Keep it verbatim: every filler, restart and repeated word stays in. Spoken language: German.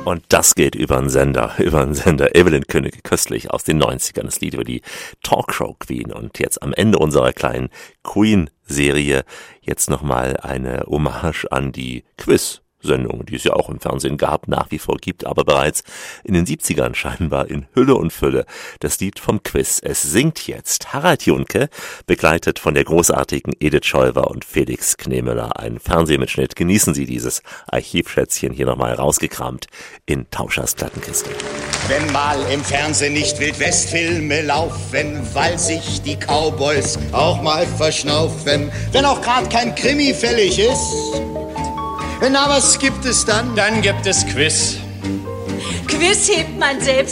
Und das geht über einen Sender, über einen Sender. Evelyn Künneke, köstlich aus den neunzigern. Das Lied über die Talkshow Queen. Und jetzt am Ende unserer kleinen Queen-Serie jetzt nochmal eine Hommage an die Quiz. Sendung, die es ja auch im Fernsehen gab, nach wie vor gibt, aber bereits in den siebzigern scheinbar in Hülle und Fülle. Das Lied vom Quiz. Es singt jetzt Harald Junke, begleitet von der großartigen Edith Schollwer und Felix Knemöller. Ein Fernsehmitschnitt. Genießen Sie dieses Archivschätzchen hier nochmal rausgekramt in Tauschers Plattenkiste. Wenn mal im Fernsehen nicht Wildwestfilme laufen, weil sich die Cowboys auch mal verschnaufen, wenn auch gerade kein Krimi fällig ist, na, was gibt es dann? Dann gibt es Quiz. Quiz hebt man selbst